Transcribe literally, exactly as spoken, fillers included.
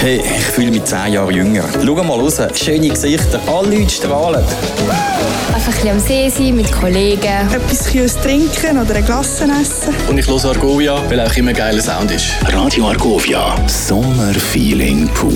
Hey, ich fühle mich zehn Jahre jünger. Schau mal raus, schöne Gesichter, alle Leute strahlen. Einfach ein bisschen am See sein, mit Kollegen. Etwas Kühles trinken oder ein Glas essen. Und ich höre Argovia, weil auch immer ein geiler Sound ist. Radio Argovia, Sommerfeeling pur.